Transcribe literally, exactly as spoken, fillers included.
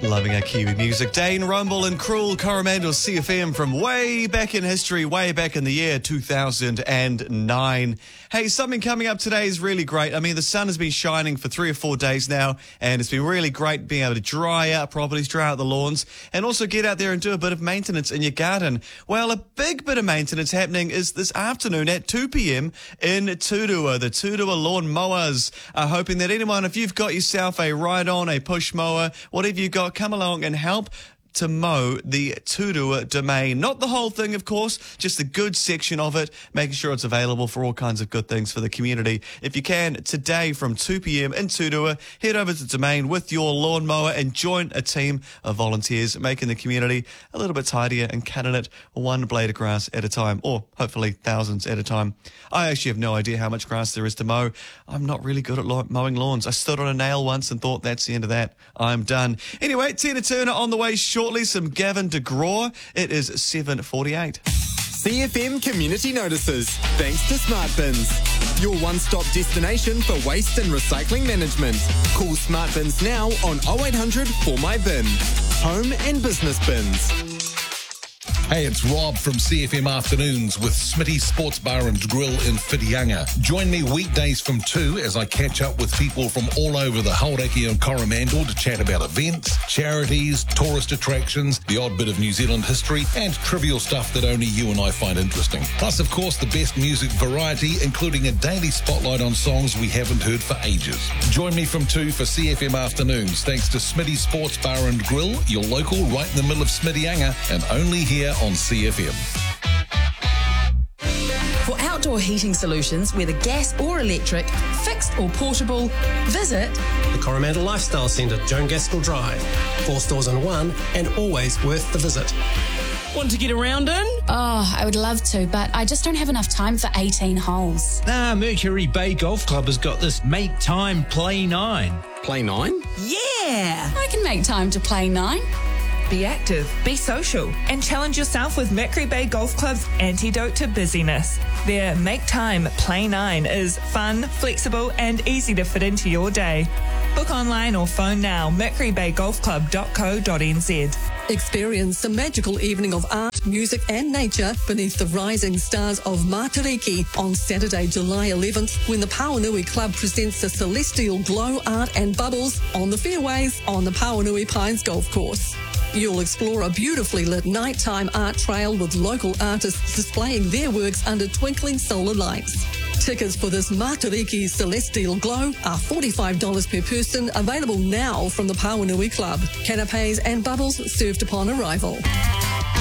Loving our Kiwi music. Dane Rumble and Cruel, Coromandel C F M from way back in history, way back in the year two thousand nine. Hey, something coming up today is really great. I mean, the sun has been shining for three or four days now, and it's been really great being able to dry out properties, dry out the lawns, and also get out there and do a bit of maintenance in your garden. Well, a big bit of maintenance happening is this afternoon at two p.m. in Tudua. The Tudua Lawn Mowers are hoping that anyone, if you've got yourself a ride-on, a push mower, whatever you got, come along and help to mow the Tudua domain. Not the whole thing, of course, just a good section of it, making sure it's available for all kinds of good things for the community. If you can, today from two p.m. in Tudua, head over to the domain with your lawnmower and join a team of volunteers making the community a little bit tidier and cutting it one blade of grass at a time, or hopefully thousands at a time. I actually have no idea how much grass there is to mow. I'm not really good at lawn- mowing lawns. I stood on a nail once and thought that's the end of that. I'm done. Anyway, Tina Turner on the way shortly. Shortly, some Gavin DeGraw. It is seven forty-eight. C F M Community Notices, thanks to Smart Bins, your one-stop destination for waste and recycling management. Call Smart Bins now on oh eight hundred four my bin. Home and business bins. Hey, it's Rob from C F M Afternoons with Smitty's Sports Bar and Grill in Whitianga. Join me weekdays from two as I catch up with people from all over the Hauraki and Coromandel to chat about events, charities, tourist attractions, the odd bit of New Zealand history, and trivial stuff that only you and I find interesting. Plus, of course, the best music variety, including a daily spotlight on songs we haven't heard for ages. Join me from two for C F M Afternoons, thanks to Smitty's Sports Bar and Grill, your local right in the middle of Smittyanga, and only here on C F M. For outdoor heating solutions, whether gas or electric, fixed or portable, visit the Coromandel Lifestyle Centre, Joan Gaskell Drive. Four stores in one and always worth the visit. Want to get around in? Oh, I would love to, but I just don't have enough time for eighteen holes. Ah, Mercury Bay Golf Club has got this Make Time Play nine. Play nine? Yeah! I can make time to play nine. Be active, be social, and challenge yourself with Mercury Bay Golf Club's antidote to busyness. Their Make Time Play nine is fun, flexible, and easy to fit into your day. Book online or phone now, mercury bay golf club dot co dot n z. Experience a magical evening of art, music and nature beneath the rising stars of Matariki on Saturday, July eleventh, when the Pauanui Club presents the Celestial Glow Art and Bubbles on the fairways on the Pauanui Pines Golf Course. You'll explore a beautifully lit nighttime art trail with local artists displaying their works under twinkling solar lights. Tickets for this Matariki Celestial Glow are forty-five dollars per person, available now from the Pauanui Club. Canapes and bubbles served upon arrival.